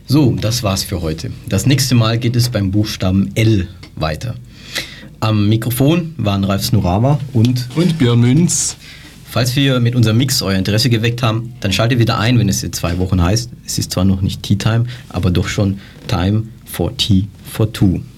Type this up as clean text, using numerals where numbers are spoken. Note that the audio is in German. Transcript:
So, das war's für heute. Das nächste Mal geht es beim Buchstaben L weiter. Am Mikrofon waren Ralf Snurava und Björn Münz. Falls wir mit unserem Mix euer Interesse geweckt haben, dann schaltet wieder ein, wenn es in 2 Wochen heißt. Es ist zwar noch nicht Tea Time, aber doch schon Time for Tea for Two.